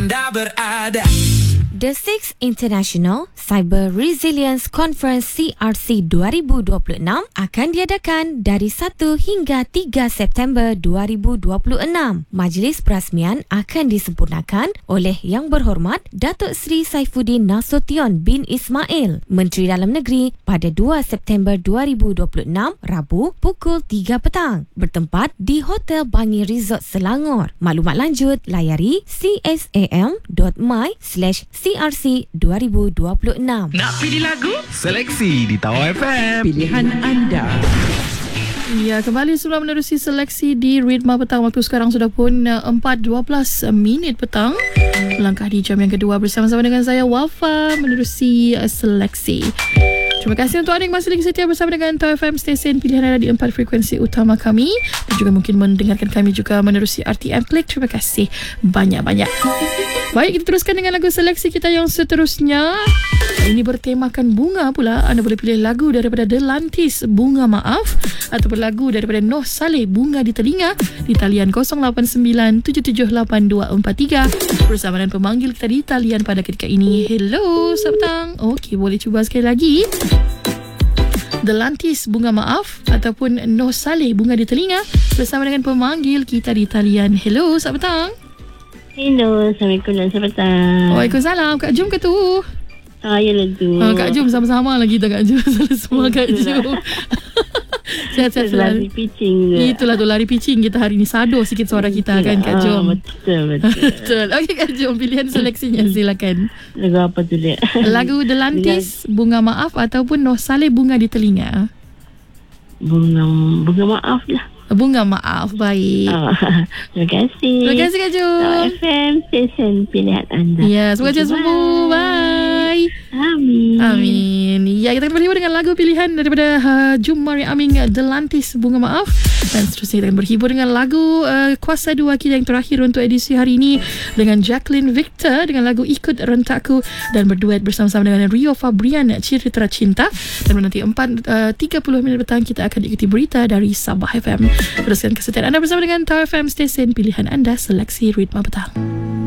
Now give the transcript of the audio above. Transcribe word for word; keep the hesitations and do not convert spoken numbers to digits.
Anda berada The Sixth International Cyber Resilience Conference C R C dua ribu dua puluh enam akan diadakan dari satu hingga tiga September dua ribu dua puluh enam. Majlis perasmian akan disempurnakan oleh Yang Berhormat Datuk Seri Saifuddin Nasution bin Ismail, Menteri Dalam Negeri, pada dua September dua ribu dua puluh enam, Rabu, pukul tiga petang, bertempat di Hotel Bangi Resort Selangor. Maklumat lanjut layari csam dot my slash C R C dua ribu dua puluh enam. Nak pilih lagu? Seleksi di Tower F M. Pilihan anda. Ya, kembali sebelum menerusi seleksi di Ritma Petang. Waktu sekarang sudah pun uh, empat dua belas minit petang. Langkah di jam yang kedua bersama-sama dengan saya Wafa menerusi uh, seleksi. Terima kasih untuk anda yang masih lagi setia bersama dengan Tower F M, stesen pilihan anda di empat frekuensi utama kami, dan juga mungkin mendengarkan kami juga menerusi R T M Klik. Terima kasih banyak-banyak. Baik, kita teruskan dengan lagu seleksi kita yang seterusnya. Ini bertemakan bunga pula. Anda boleh pilih lagu daripada The Lantis, Bunga Maaf, atau lagu daripada Noh Saleh, Bunga di Telinga, di talian kosong lapan sembilan tujuh tujuh lapan dua empat tiga bersama dengan pemanggil kita di talian pada ketika ini. Hello, selamat petang. Okey, boleh cuba sekali lagi. The Lantis, Bunga Maaf, ataupun Noh Saleh, Bunga di Telinga, bersama dengan pemanggil kita di talian. Hello, selamat petang. Hello, Assalamualaikum dan selamat petang. Waalaikumsalam. Kak Jom ke tu? Ah, yalah tu. Ah, Kak Jom sama-sama lagi kita Kak Jom. Semua Kak Jom. Sihat-sihat lari pitching je. Itulah tu, lari pitching kita hari ni. Sado sikit suara kita kan Kak Jom. Ah, betul, betul. Betul. Okey Kak Jom, pilihan seleksinya silakan. Lagu apa tu dia? Lagu The Lantis, Bunga Maaf, ataupun Noh Saleh, Bunga di Telinga? Bunga, bunga maaf lah. Bunga Maaf, baik. Ah, terima kasih. Terima kasih Kak Jom. Tower F M, stesen pilihan anda. Ya, semoga cepat sembuh. Bye. Amin. Amin. Ya, kita akan berhibur dengan lagu pilihan daripada uh, Jum Mari Amin, The Lantis, Bunga Maaf. Dan seterusnya kita akan berhibur dengan lagu uh, Kuasa Dua kita yang terakhir untuk edisi hari ini, dengan Jacqueline Victor dengan lagu Ikut Rentakku, dan berduet bersama-sama dengan Rio Fabrian, Cerita Cinta. Dan nanti empat tiga puluh minit petang kita akan ikuti berita dari Sabah F M. Teruskan kesetiaan anda bersama dengan Tower F M, stesen pilihan anda, seleksi Ritma Petang.